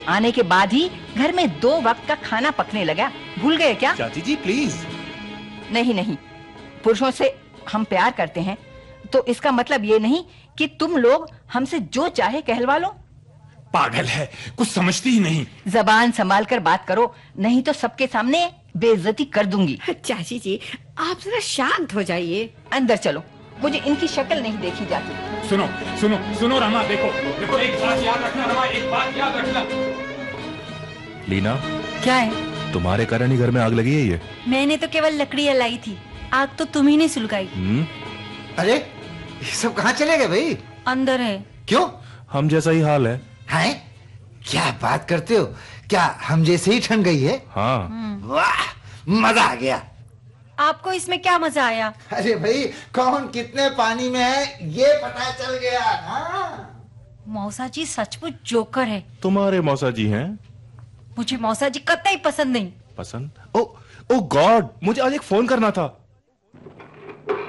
आने के बाद ही घर में 2 वक्त का खाना पकने लगा। भूल गए क्या? चाची जी प्लीज। नहीं नहीं, पुरुषों से हम प्यार करते हैं तो इसका मतलब ये नहीं कि तुम लोग हमसे जो चाहे कहलवा लो। पागल है, कुछ समझती ही नहीं। जबान संभाल कर बात करो, नहीं तो सबके सामने बेइज्जती कर दूंगी। चाची जी आप जरा शांत हो जाइए। अंदर चलो, मुझे इनकी शक्ल नहीं देखी जाती। सुनो सुनो सुनो रमा, देखो देखो, एक बात याद रखना रमा, एक बात याद रखना। लीना, क्या है? तुम्हारे कारण ही घर में आग लगी है। ये मैंने तो केवल लकड़ियाँ लाई थी, आग तो तुम ही ने सुलगाई। अरे ये सब कहाँ चले गए भाई? अंदर है। क्यों? हम जैसा ही हाल है। हैं? क्या बात करते हो? क्या हम जैसे ही ठंड गई है? हाँ। वाह, मजा आ गया। आपको इसमें क्या मजा आया? अरे भाई, कौन कितने पानी में है ये पता चल गया। हाँ। मौसा जी सचमुच जोकर है। तुम्हारे मौसा जी हैं? मुझे मौसा जी कतई पसंद नहीं। पसंद? ओ गॉड, मुझे आज एक फोन करना था।